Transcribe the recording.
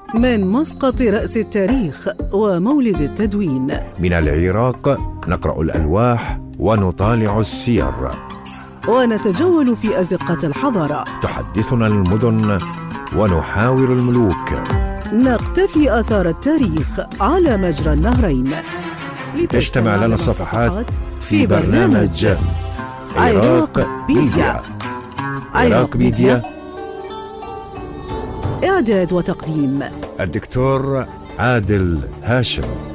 من مسقط رأس التاريخ ومولد التدوين. من العراق نقرأ الألواح ونطالع السير، ونتجول في أزقة الحضارة. تحدثنا المدن ونحاور الملوك، نقتفي آثار التاريخ على مجرى النهرين. تجتمع لنا الصفحات في برنامج عراق ميديا. عراق ميديا، إعداد وتقديم الدكتور عادل هاشم.